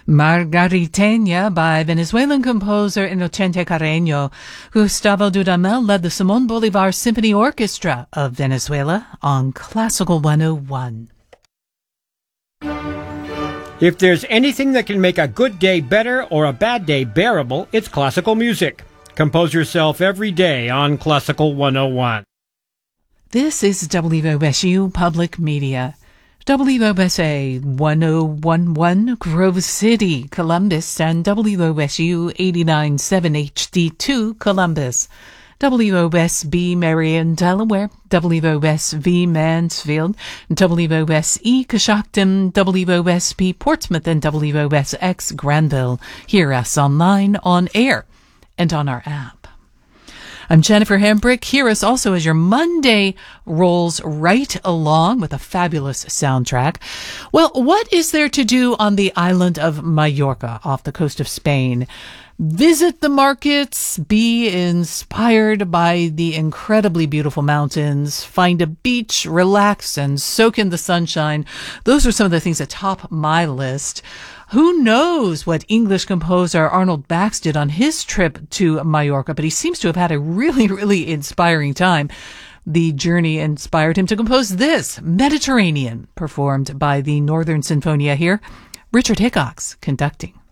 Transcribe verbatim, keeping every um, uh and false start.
Margariteña by Venezuelan composer Inocente Carreño. Gustavo Dudamel led the Simón Bolívar Symphony Orchestra of Venezuela on Classical one oh one. If there's anything that can make a good day better or a bad day bearable, it's classical music. Compose yourself every day on Classical one oh one. This is W O S U Public Media. W O S A one oh one point one Grove City, Columbus, and W O S U eighty-nine point seven H D two Columbus. W O S B Marion, Delaware, W O S V Mansfield, W O S E Coshocton, W O S P Portsmouth, and W O S X Granville. Hear us online, on air, and on our app. I'm Jennifer Hambrick. Hear us also as your Monday rolls right along with a fabulous soundtrack. Well, what is there to do on the island of Mallorca off the coast of Spain? Visit the markets, be inspired by the incredibly beautiful mountains, find a beach, relax, and soak in the sunshine. Those are some of the things that top my list. Who knows what English composer Arnold Bax did on his trip to Mallorca, but he seems to have had a really, really inspiring time. The journey inspired him to compose this, Mediterranean, performed by the Northern Sinfonia here. Richard Hickox conducting.